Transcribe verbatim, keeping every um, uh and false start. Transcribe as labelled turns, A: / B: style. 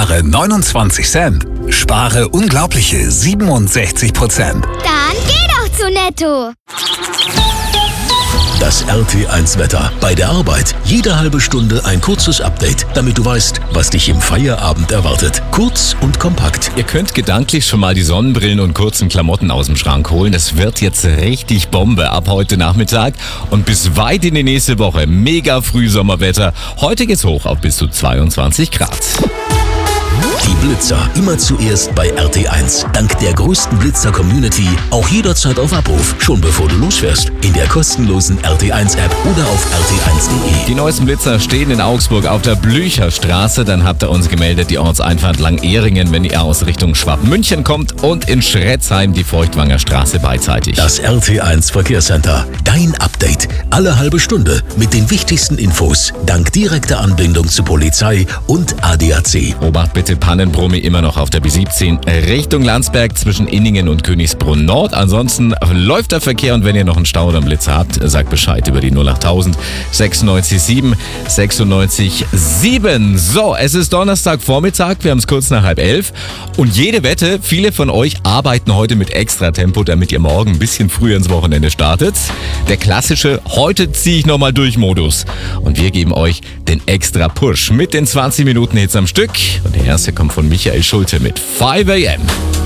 A: Spare neunundzwanzig Cent. Spare unglaubliche siebenundsechzig Prozent.
B: Dann geh doch zu Netto.
C: Das R T eins Wetter. Bei der Arbeit jede halbe Stunde ein kurzes Update, damit du weißt, was dich im Feierabend erwartet. Kurz und kompakt.
D: Ihr könnt gedanklich schon mal die Sonnenbrillen und kurzen Klamotten aus dem Schrank holen. Das wird jetzt richtig Bombe ab heute Nachmittag und bis weit in die nächste Woche. Mega Frühsommerwetter. Heute geht's hoch auf bis zu zweiundzwanzig Grad.
C: Die Blitzer immer zuerst bei R T eins. Dank der größten Blitzer-Community auch jederzeit auf Abruf, schon bevor du losfährst. In der kostenlosen R T eins App oder auf r t eins punkt de.
D: Die neuesten Blitzer stehen in Augsburg auf der Blücherstraße. Dann habt ihr uns gemeldet, die Ortseinfahrt Lang-Ehringen, wenn ihr aus Richtung Schwabmünchen kommt, und in Schretzheim die Feuchtwanger Straße beidseitig.
C: Das R T eins Verkehrscenter. Dein Update. Alle halbe Stunde mit den wichtigsten Infos. Dank direkter Anbindung zu Polizei und A D A C.
D: Obacht bitte, Pannenbrummi immer noch auf der B siebzehn Richtung Landsberg zwischen Inningen und Königsbrunn Nord. Ansonsten läuft der Verkehr, und wenn ihr noch einen Stau oder einen Blitzer habt, sagt Bescheid über die null acht null null sechsundneunzig sieben sechsundneunzig sieben. So, es ist Donnerstagvormittag, wir haben es kurz nach halb elf, und jede Wette, viele von euch arbeiten heute mit Extratempo, damit ihr morgen ein bisschen früher ins Wochenende startet. Der klassische heute ziehe ich nochmal durch Modus, und wir geben euch den extra Push mit den zwanzig Minuten Hits am Stück, und der erste kommt von Michael Schulte mit five a m